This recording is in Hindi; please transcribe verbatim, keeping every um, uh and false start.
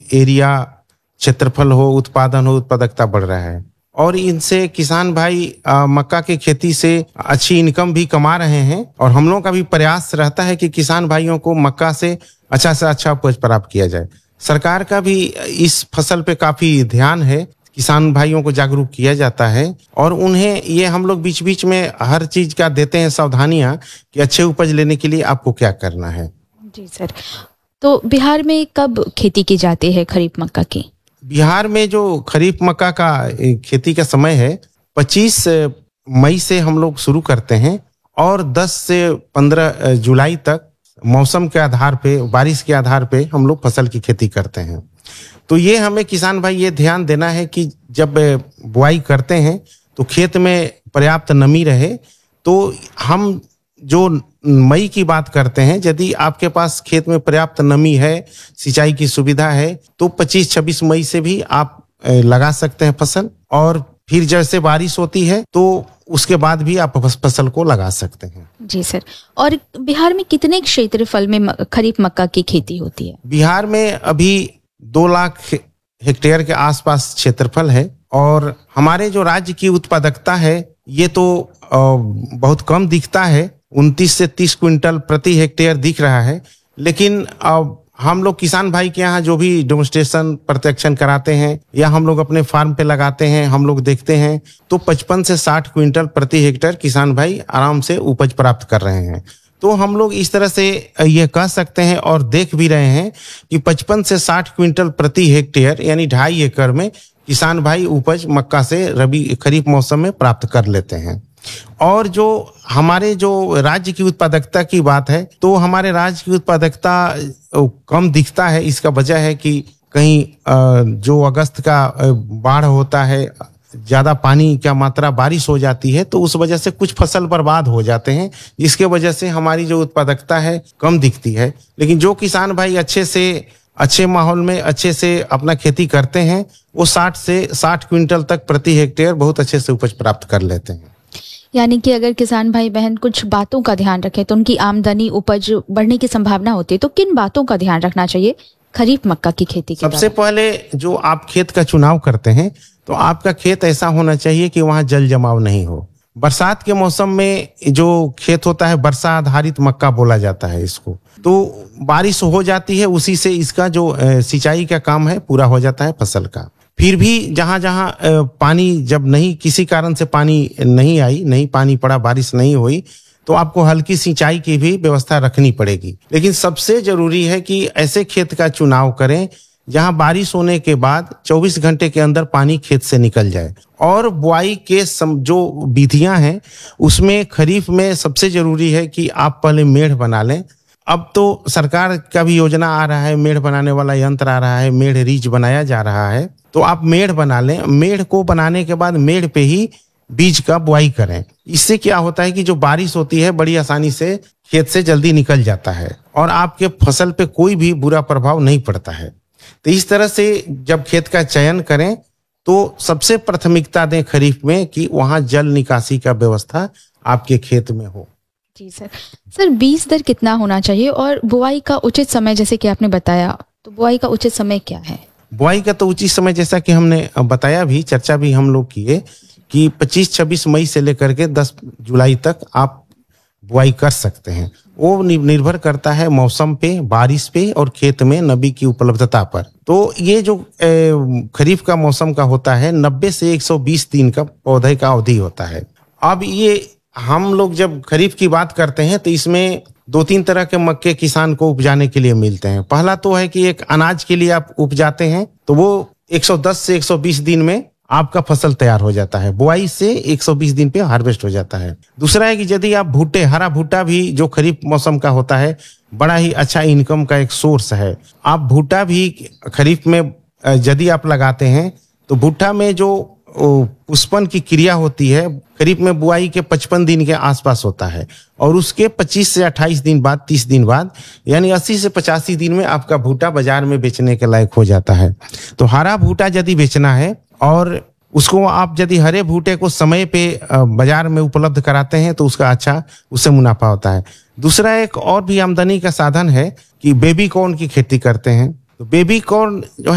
एरिया, क्षेत्रफल हो, उत्पादन हो, उत्पादकता बढ़ रहा है और इनसे किसान भाई आ, मक्का की खेती से अच्छी इनकम भी कमा रहे हैं और हम लोगों का भी प्रयास रहता है कि किसान भाइयों को मक्का से अच्छा से अच्छा उपज प्राप्त किया जाए। सरकार का भी इस फसल पे काफी ध्यान है, किसान भाइयों को जागरूक किया जाता है और उन्हें ये हम लोग बीच बीच में हर चीज का देते हैं सावधानियां कि अच्छे उपज लेने के लिए आपको क्या करना है। जी सर, तो बिहार में कब खेती की जाती है खरीफ मक्का की? बिहार में जो खरीफ मक्का का खेती का समय है पच्चीस मई से हम लोग शुरू करते हैं और दस से पंद्रह जुलाई तक मौसम के आधार पे, बारिश के आधार पे हम लोग फसल की खेती करते हैं। तो ये हमें किसान भाई ये ध्यान देना है कि जब बुआई करते हैं तो खेत में पर्याप्त नमी रहे। तो हम जो मई की बात करते हैं, यदि आपके पास खेत में पर्याप्त नमी है, सिंचाई की सुविधा है, तो पच्चीस छब्बीस मई से भी आप लगा सकते हैं फसल और फिर जैसे बारिश होती है तो उसके बाद भी आप फसल को लगा सकते हैं। जी सर, और बिहार में कितने क्षेत्रफल में खरीफ मक्का की खेती होती है? बिहार में अभी दो लाख हेक्टेयर के आसपास क्षेत्रफल है और हमारे जो राज्य की उत्पादकता है ये तो बहुत कम दिखता है, उनतीस से तीस क्विंटल प्रति हेक्टेयर दिख रहा है। लेकिन अब हम लोग किसान भाई के यहाँ जो भी डेमोन्स्ट्रेशन प्रत्यक्षण कराते हैं या हम लोग अपने फार्म पे लगाते हैं, हम लोग देखते हैं तो पचपन से साठ क्विंटल प्रति हेक्टेयर किसान भाई आराम से उपज प्राप्त कर रहे हैं। तो हम लोग इस तरह से ये कह सकते हैं और देख भी रहे हैं कि पचपन से साठ क्विंटल प्रति हेक्टेयर यानी ढाई एकड़ में किसान भाई उपज मक्का से रबी खरीफ मौसम में प्राप्त कर लेते हैं। और जो हमारे जो राज्य की उत्पादकता की बात है तो हमारे राज्य की उत्पादकता कम दिखता है। इसका वजह है कि कहीं जो अगस्त का बाढ़ होता है, ज्यादा पानी का मात्रा बारिश हो जाती है तो उस वजह से कुछ फसल बर्बाद हो जाते हैं, जिसके वजह से हमारी जो उत्पादकता है कम दिखती है। लेकिन जो किसान भाई अच्छे से अच्छे माहौल में अच्छे से अपना खेती करते हैं वो साठ से साठ क्विंटल तक प्रति हेक्टेयर बहुत अच्छे से उपज प्राप्त कर लेते हैं। यानी कि अगर किसान भाई बहन कुछ बातों का ध्यान रखें तो उनकी आमदनी उपज बढ़ने की संभावना होती है। तो किन बातों का ध्यान रखना चाहिए खरीफ मक्का की खेती के? सबसे पहले जो आप खेत का चुनाव करते हैं तो आपका खेत ऐसा होना चाहिए कि वहां जल जमाव नहीं हो। बरसात के मौसम में जो खेत होता है वर्षा आधारित मक्का बोला जाता है इसको, तो बारिश हो जाती है उसी से इसका जो सिंचाई का काम है पूरा हो जाता है फसल का। फिर भी जहां जहां पानी जब नहीं किसी कारण से पानी नहीं आई, नहीं पानी पड़ा, बारिश नहीं हुई तो आपको हल्की सिंचाई की भी व्यवस्था रखनी पड़ेगी। लेकिन सबसे जरूरी है कि ऐसे खेत का चुनाव करें जहां बारिश होने के बाद चौबीस घंटे के अंदर पानी खेत से निकल जाए। और बुआई के जो विधियां हैं उसमें खरीफ में सबसे जरूरी है कि आप पहले मेढ़ बना लें। अब तो सरकार का भी योजना आ रहा है, मेढ़ बनाने वाला यंत्र आ रहा है, मेढ़ रीच बनाया जा रहा है, तो आप मेढ़ बना लें। मेढ़ को बनाने के बाद मेढ़ पे ही बीज का बुआई करें। इससे क्या होता है कि जो बारिश होती है बड़ी आसानी से खेत से जल्दी निकल जाता है और आपके फसल पे कोई भी बुरा प्रभाव नहीं पड़ता है। तो इस तरह से जब खेत का चयन करें तो सबसे प्राथमिकता दें खरीफ में कि वहां जल निकासी का व्यवस्था आपके खेत में हो। जी सर। सर बीज दर कितना होना चाहिए और बुआई का उचित समय जैसे कि आपने बताया, तो बुआई का उचित समय क्या है? बुआई का तो उचित समय जैसा कि हमने बताया भी, चर्चा भी हम लोग किए कि पच्चीस छब्बीस मई से लेकर के दस जुलाई तक आप बुआई कर सकते हैं। वो निर्भर करता है मौसम पे, बारिश पे और खेत में नमी की उपलब्धता पर। तो ये जो खरीफ का मौसम का होता है नब्बे से एक सौ बीस दिन का पौधे का अवधि होता है। अब ये हम लोग जब खरीफ की बात करते हैं तो इसमें दो तीन तरह के मक्के किसान को उपजाने के लिए मिलते हैं। पहला तो है कि एक अनाज के लिए आप उपजाते हैं तो वो एक सौ दस से एक सौ बीस दिन में आपका फसल तैयार हो जाता है, बुआई से एक सौ बीस दिन पे हार्वेस्ट हो जाता है। दूसरा है कि यदि आप भुट्टे, हरा भुट्टा भी जो खरीफ मौसम का होता है बड़ा ही अच्छा इनकम का एक सोर्स है। आप भुट्टा भी खरीफ में यदि आप लगाते हैं तो भुट्टा में जो पुष्पन की क्रिया होती है खरीफ में बुआई के पचपन दिन के आसपास होता है और उसके पच्चीस से अट्ठाईस दिन बाद, तीस दिन बाद यानी अस्सी से पचासी दिन में आपका भुट्टा बाजार में बेचने के लायक हो जाता है। तो हरा भुट्टा यदि बेचना है और उसको आप यदि हरे भुट्टे को समय पे बाजार में उपलब्ध कराते हैं तो उसका अच्छा उससे मुनाफा होता है। दूसरा एक और भी आमदनी का साधन है कि बेबी कॉर्न की खेती करते हैं। तो बेबी कॉर्न जो